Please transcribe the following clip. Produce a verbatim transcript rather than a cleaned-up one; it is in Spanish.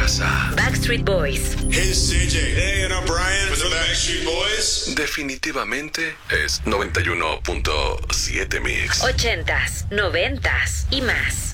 casa. Backstreet Boys. Hey, it's J J. Hey, and I'm Brian. With the Backstreet Boys. Definitivamente es noventa y uno punto siete Mix. Ochentas, noventas y más.